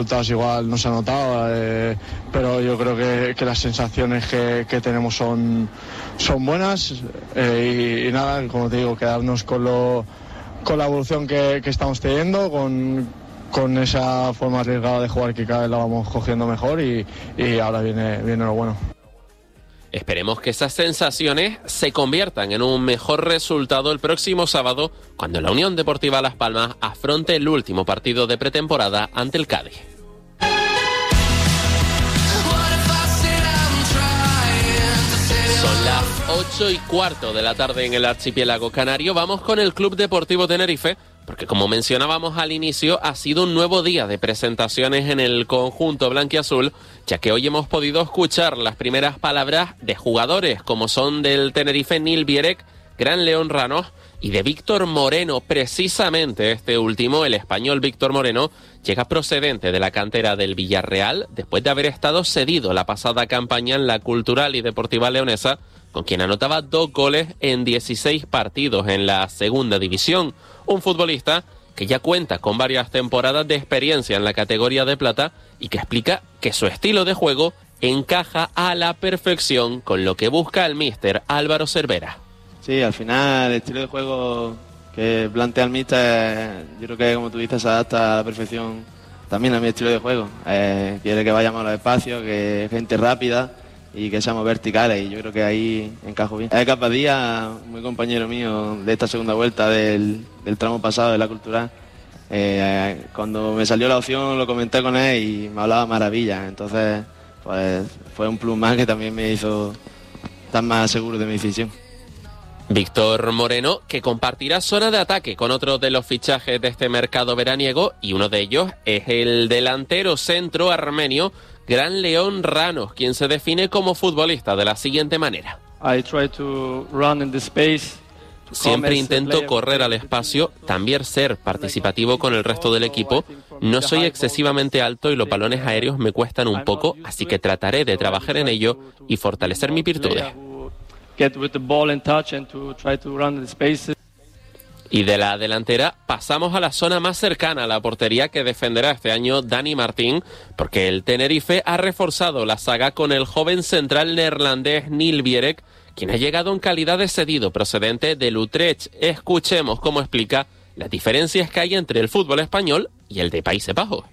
Resultados igual no se ha notado, pero yo creo que las sensaciones que tenemos son buenas y nada, como te digo, quedarnos con la evolución que estamos teniendo, con esa forma arriesgada de jugar que cada vez la vamos cogiendo mejor y ahora viene lo bueno. Esperemos que esas sensaciones se conviertan en un mejor resultado el próximo sábado, cuando la Unión Deportiva Las Palmas afronte el último partido de pretemporada ante el Cádiz. Son las 8:15 de la tarde en el archipiélago canario. Vamos con el Club Deportivo Tenerife, porque como mencionábamos al inicio, ha sido un nuevo día de presentaciones en el conjunto blanquiazul, ya que hoy hemos podido escuchar las primeras palabras de jugadores como son del Tenerife Nil Bierek, Gran León Ranos y de Víctor Moreno. Precisamente este último, el español Víctor Moreno, llega procedente de la cantera del Villarreal después de haber estado cedido la pasada campaña en la Cultural y Deportiva Leonesa, con quien anotaba 2 goles en 16 partidos en la segunda división. Un futbolista que ya cuenta con varias temporadas de experiencia en la categoría de plata y que explica que su estilo de juego encaja a la perfección con lo que busca el míster Álvaro Cervera. Sí, al final el estilo de juego que plantea el míster, yo creo que como tú dices, se adapta a la perfección también a mi estilo de juego. Quiere que vayamos a los espacios, que gente rápida y que seamos verticales, y yo creo que ahí encajo bien. Capadía, muy compañero mío de esta segunda vuelta del tramo pasado de la Cultural, cuando me salió la opción lo comenté con él y me hablaba maravillas, entonces pues fue un plus más que también me hizo estar más seguro de mi decisión. Víctor Moreno, que compartirá zona de ataque con otros de los fichajes de este mercado veraniego, y uno de ellos es el delantero centro armenio Gran León Ranos, quien se define como futbolista de la siguiente manera. Siempre intento correr al espacio, también ser participativo con el resto del equipo. No soy excesivamente alto y los balones aéreos me cuestan un poco, así que trataré de trabajar en ello y fortalecer mis virtudes. Y de la delantera pasamos a la zona más cercana a la portería que defenderá este año Dani Martín, porque el Tenerife ha reforzado la saga con el joven central neerlandés Nil Bierek, quien ha llegado en calidad de cedido procedente del Utrecht. Escuchemos cómo explica las diferencias que hay entre el fútbol español y el de Países Bajos.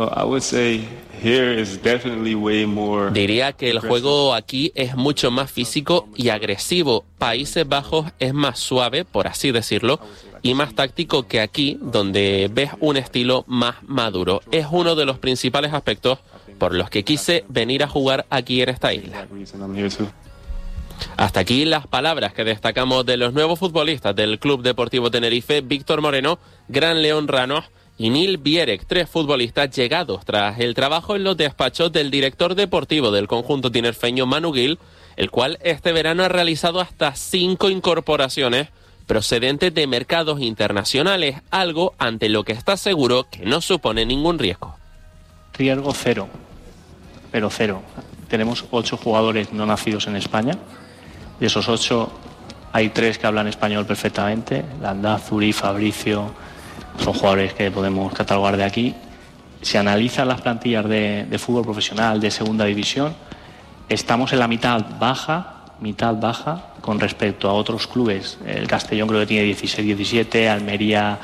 Diría que el juego aquí es mucho más físico y agresivo. Países Bajos es más suave, por así decirlo, y más táctico que aquí, donde ves un estilo más maduro. Es uno de los principales aspectos por los que quise venir a jugar aquí en esta isla. Hasta aquí las palabras que destacamos de los nuevos futbolistas del Club Deportivo Tenerife, Víctor Moreno, Gran León Ranos y Nil Bierek, 3 futbolistas llegados tras el trabajo en los despachos del director deportivo del conjunto tinerfeño, Manu Gil, el cual este verano ha realizado hasta 5 incorporaciones procedentes de mercados internacionales, algo ante lo que está seguro que no supone ningún riesgo. Riesgo cero, pero cero. Tenemos 8 jugadores no nacidos en España. De esos 8 hay 3 que hablan español perfectamente. Landázuri, Fabricio, son jugadores que podemos catalogar de aquí. Se analizan las plantillas de fútbol profesional de segunda división. Estamos en la mitad baja con respecto a otros clubes. El Castellón creo que tiene 16-17, Almería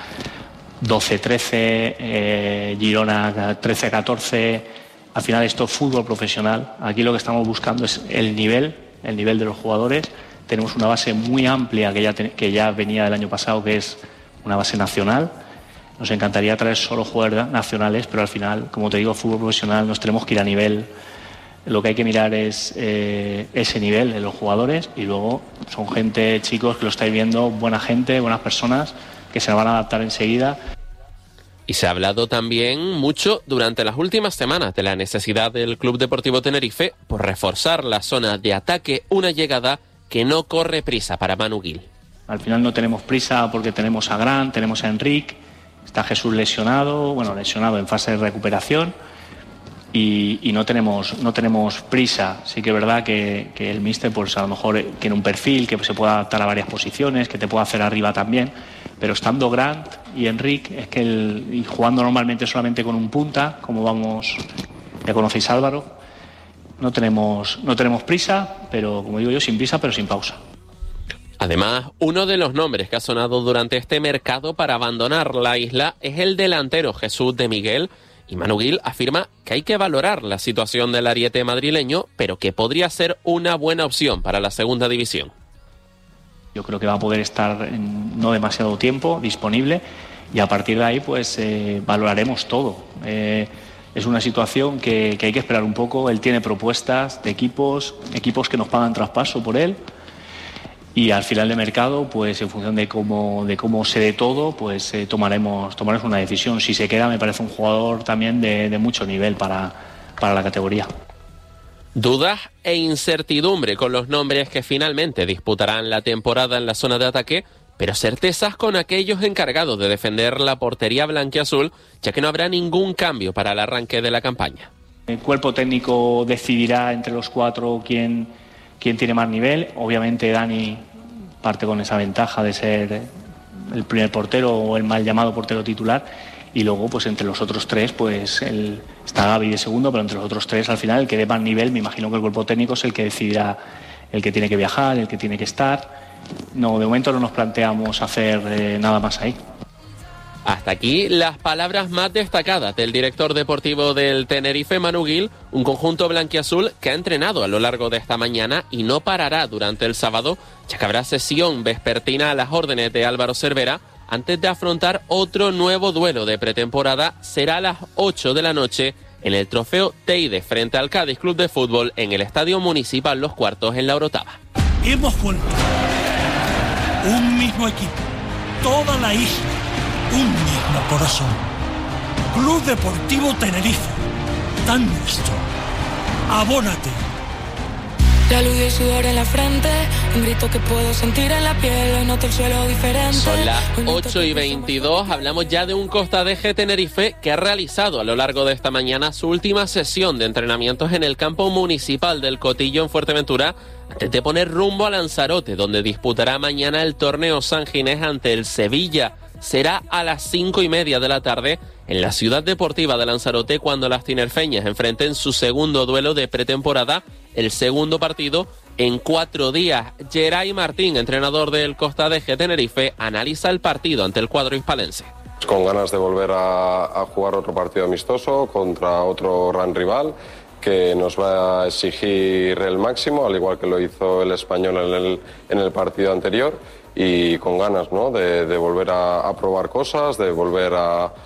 12-13, Girona 13-14. Al final esto es fútbol profesional. Aquí lo que estamos buscando es el nivel de los jugadores. Tenemos una base muy amplia que ya venía del año pasado, que es una base nacional. Nos encantaría traer solo jugadores nacionales, pero al final, como te digo, fútbol profesional nos tenemos que ir a nivel. Lo que hay que mirar es ese nivel de los jugadores, y luego son chicos que lo estáis viendo, buena gente, buenas personas, que se van a adaptar enseguida. Y se ha hablado también mucho durante las últimas semanas de la necesidad del Club Deportivo Tenerife por reforzar la zona de ataque, una llegada que no corre prisa para Manu Gil. Al final no tenemos prisa porque tenemos a Gran, tenemos a Enric, está Jesús lesionado en fase de recuperación. y no tenemos prisa. Sí que es verdad que el míster pues a lo mejor tiene un perfil que se puede adaptar a varias posiciones, que te puede hacer arriba también, pero estando Grant y Enrique, es que y jugando normalmente solamente con un punta, como vamos, ya conocéis a Álvaro, no tenemos prisa, pero como digo yo, sin prisa pero sin pausa. Además, uno de los nombres que ha sonado durante este mercado para abandonar la isla es el delantero Jesús de Miguel, y Manu Gil afirma que hay que valorar la situación del ariete madrileño, pero que podría ser una buena opción para la segunda división. Yo creo que va a poder estar en no demasiado tiempo disponible, y a partir de ahí pues valoraremos todo. Es una situación que hay que esperar un poco. Él tiene propuestas de equipos que nos pagan traspaso por él, y al final de mercado, pues en función de cómo se dé todo, pues tomaremos una decisión. Si se queda, me parece un jugador también de mucho nivel para la categoría. Dudas e incertidumbre con los nombres que finalmente disputarán la temporada en la zona de ataque, pero certezas con aquellos encargados de defender la portería blanquiazul, ya que no habrá ningún cambio para el arranque de la campaña. El cuerpo técnico decidirá entre los cuatro quién tiene más nivel. Obviamente Dani parte con esa ventaja de ser el primer portero o el mal llamado portero titular, y luego pues entre los otros tres pues está Gaby de segundo, pero entre los otros tres al final el que dé más nivel, me imagino que el cuerpo técnico es el que decidirá, el que tiene que viajar, el que tiene que estar. No, de momento no nos planteamos hacer nada más ahí. Hasta aquí las palabras más destacadas del director deportivo del Tenerife, Manu Gil, un conjunto blanquiazul que ha entrenado a lo largo de esta mañana y no parará durante el sábado, ya que habrá sesión vespertina a las órdenes de Álvaro Cervera antes de afrontar otro nuevo duelo de pretemporada. Será a las 8 de la noche en el Trofeo Teide frente al Cádiz Club de Fútbol en el Estadio Municipal Los Cuartos en La Orotava. Hemos vuelto. Un mismo equipo, toda la isla, un mismo corazón. Club Deportivo Tenerife, tan nuestro. Abónate. La luz y el sudor en la frente, un grito que puedo sentir en la piel, noto el suelo diferente. Son las 8:22, hablamos ya de un Costa Deje Tenerife que ha realizado a lo largo de esta mañana su última sesión de entrenamientos en el campo municipal del Cotillo en Fuerteventura, antes de poner rumbo a Lanzarote, donde disputará mañana el torneo San Ginés ante el Sevilla. Será a las 5:30 de la tarde en la ciudad deportiva de Lanzarote, cuando las tinerfeñas enfrenten su segundo duelo de pretemporada, el segundo partido en 4 días. Geray Martín, entrenador del Costa Deje Tenerife, analiza el partido ante el cuadro hispalense. Con ganas de volver a jugar otro partido amistoso contra otro gran rival que nos va a exigir el máximo, al igual que lo hizo el Español en el partido anterior, y con ganas, ¿no?, de volver a probar cosas, de volver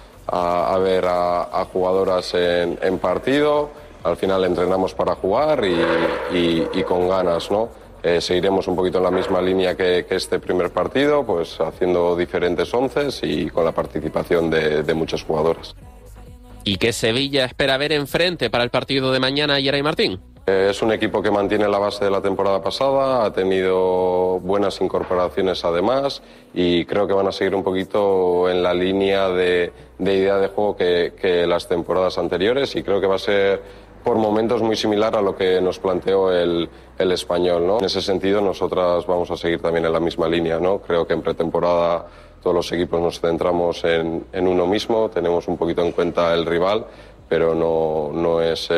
a ver a jugadoras en partido. Al final entrenamos para jugar y con ganas, ¿no? Seguiremos un poquito en la misma línea que este primer partido, pues haciendo diferentes onces y con la participación de muchas jugadoras. ¿Y qué Sevilla espera ver enfrente para el partido de mañana, Geray Martín? Es un equipo que mantiene la base de la temporada pasada, ha tenido buenas incorporaciones además, y creo que van a seguir un poquito en la línea de idea de juego que las temporadas anteriores, y creo que va a ser por momentos muy similar a lo que nos planteó el Español, ¿no? En ese sentido nosotras vamos a seguir también en la misma línea, ¿no? Creo que en pretemporada todos los equipos nos centramos en uno mismo, tenemos un poquito en cuenta el rival, pero no es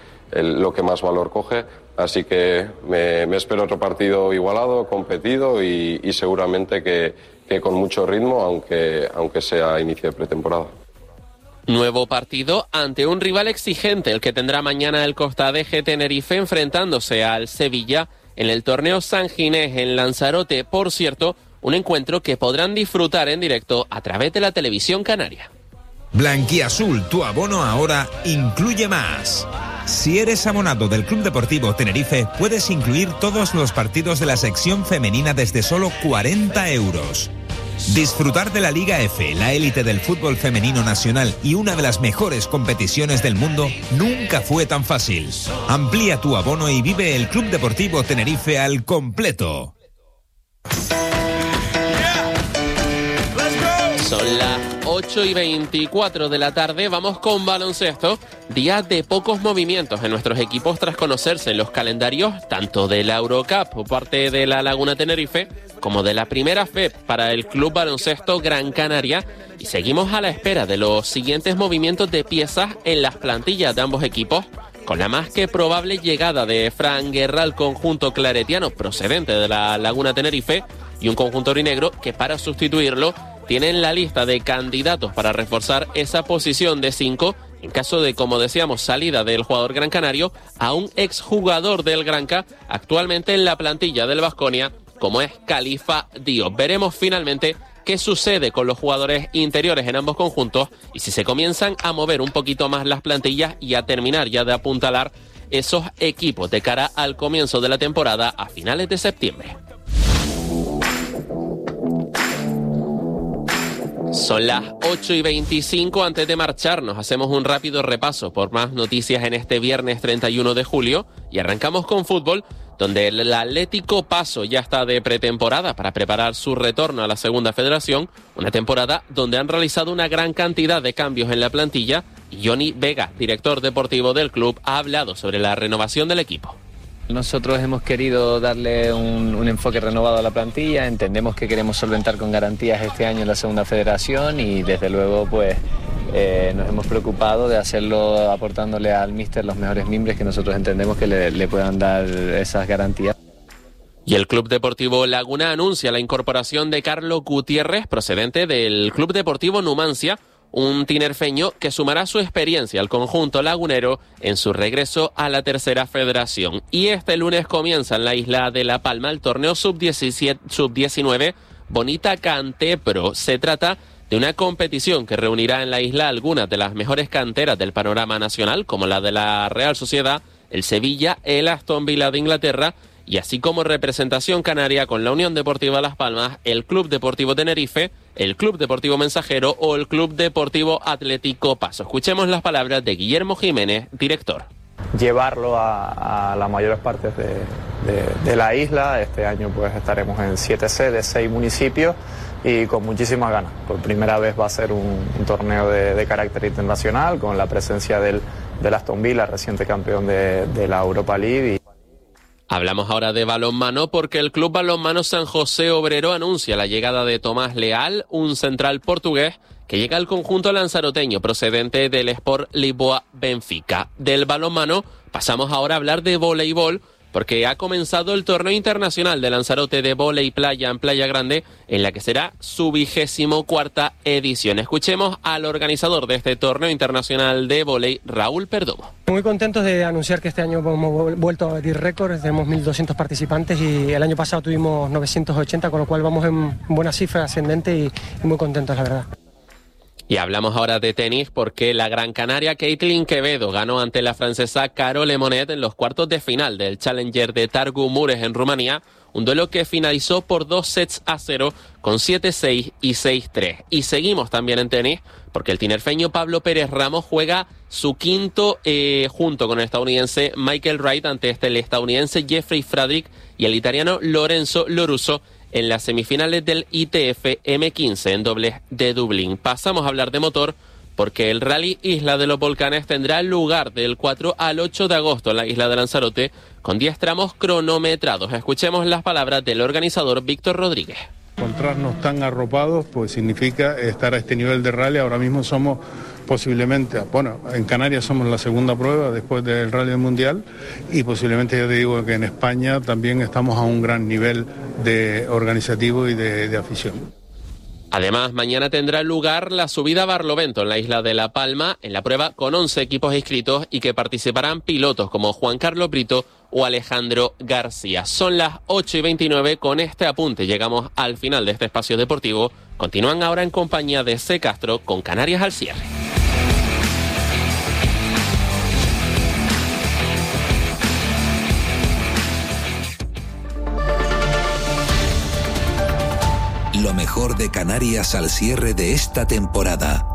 lo que más valor coge, así que me espero otro partido igualado, competido y seguramente que con mucho ritmo, aunque sea inicio de pretemporada. Nuevo partido ante un rival exigente, el que tendrá mañana el Costa Deje Tenerife, enfrentándose al Sevilla en el torneo San Ginés en Lanzarote. Por cierto, un encuentro que podrán disfrutar en directo a través de la televisión canaria. Blanquiazul, tu abono ahora incluye más. Si eres abonado del Club Deportivo Tenerife, puedes incluir todos los partidos de la sección femenina desde solo 40 euros. Disfrutar de la Liga F, la élite del fútbol femenino nacional y una de las mejores competiciones del mundo, nunca fue tan fácil. Amplía tu abono y vive el Club Deportivo Tenerife al completo. Son las 8:24 de la tarde, vamos con baloncesto. Día de pocos movimientos en nuestros equipos tras conocerse los calendarios tanto de la Eurocup por parte de la Laguna Tenerife como de la Primera FEP para el Club Baloncesto Gran Canaria, y seguimos a la espera de los siguientes movimientos de piezas en las plantillas de ambos equipos, con la más que probable llegada de Fran Guerra al conjunto claretiano procedente de la Laguna Tenerife, y un conjunto aurinegro que para sustituirlo tiene en la lista de candidatos para reforzar esa posición de 5 en caso de, como decíamos, salida del jugador gran canario a un exjugador del Granca actualmente en la plantilla del Baskonia, como es Khalifa Diop. Veremos finalmente qué sucede con los jugadores interiores en ambos conjuntos y si se comienzan a mover un poquito más las plantillas y a terminar ya de apuntalar esos equipos de cara al comienzo de la temporada a finales de septiembre. Son las 8:25. Antes de marcharnos, hacemos un rápido repaso por más noticias en este viernes 31 de julio y arrancamos con fútbol, donde el Atlético Paso ya está de pretemporada para preparar su retorno a la Segunda Federación, una temporada donde han realizado una gran cantidad de cambios en la plantilla, y Johnny Vega, director deportivo del club, ha hablado sobre la renovación del equipo. Nosotros hemos querido darle un enfoque renovado a la plantilla, entendemos que queremos solventar con garantías este año en la Segunda Federación y desde luego pues nos hemos preocupado de hacerlo aportándole al míster los mejores mimbres que nosotros entendemos que le puedan dar esas garantías. Y el Club Deportivo Laguna anuncia la incorporación de Carlos Gutiérrez, procedente del Club Deportivo Numancia, un tinerfeño que sumará su experiencia al conjunto lagunero en su regreso a la Tercera Federación. Y este lunes comienza en la isla de La Palma el torneo sub-19 Bonita Cantepro. Se trata de una competición que reunirá en la isla algunas de las mejores canteras del panorama nacional, como la de la Real Sociedad, el Sevilla, el Aston Villa de Inglaterra, y así como representación canaria con la Unión Deportiva Las Palmas, el Club Deportivo Tenerife, el Club Deportivo Mensajero o el Club Deportivo Atlético Paso. Escuchemos las palabras de Guillermo Jiménez, director. Llevarlo a las mayores partes de la isla. Este año pues estaremos en 7 sedes, 6 municipios y con muchísimas ganas. Por primera vez va a ser un torneo de carácter internacional con la presencia del Aston Villa, reciente campeón de la Europa League. Hablamos ahora de balonmano porque el Club Balonmano San José Obrero anuncia la llegada de Tomás Leal, un central portugués que llega al conjunto lanzaroteño procedente del Sport Lisboa Benfica. Del balonmano pasamos ahora a hablar de voleibol porque ha comenzado el torneo internacional de Lanzarote de vóley playa en Playa Grande, en la que será su 24ª edición. Escuchemos al organizador de este torneo internacional de vóley, Raúl Perdomo. Muy contentos de anunciar que este año hemos vuelto a batir récords, tenemos 1.200 participantes y el año pasado tuvimos 980, con lo cual vamos en buena cifra ascendente y muy contentos, la verdad. Y hablamos ahora de tenis porque la gran canaria Caitlin Quevedo ganó ante la francesa Carole Monet en los cuartos de final del Challenger de Targu Mures en Rumanía, un duelo que finalizó por 2-0 con 7-6 y 6-3. Y seguimos también en tenis porque el tinerfeño Pablo Pérez Ramos juega su quinto junto con el estadounidense Michael Wright ante el estadounidense Jeffrey Fradrick y el italiano Lorenzo Lorusso en las semifinales del ITF M15 en dobles de Dublín. Pasamos a hablar de motor porque el Rally Isla de los Volcanes tendrá lugar del 4 al 8 de agosto en la isla de Lanzarote con 10 tramos cronometrados. Escuchemos las palabras del organizador Víctor Rodríguez. Encontrarnos tan arropados pues significa estar a este nivel de rally. Ahora mismo somos posiblemente, en Canarias somos la segunda prueba después del Rally Mundial y posiblemente ya te digo que en España también estamos a un gran nivel de organizativo y de afición. Además, mañana tendrá lugar la subida a Barlovento en la isla de La Palma, en la prueba con 11 equipos inscritos y que participarán pilotos como Juan Carlos Brito o Alejandro García. Son las 8:29, con este apunte llegamos al final de este espacio deportivo. Continúan ahora en compañía de C. Castro con Canarias al cierre. Lo mejor de Canarias al cierre de esta temporada.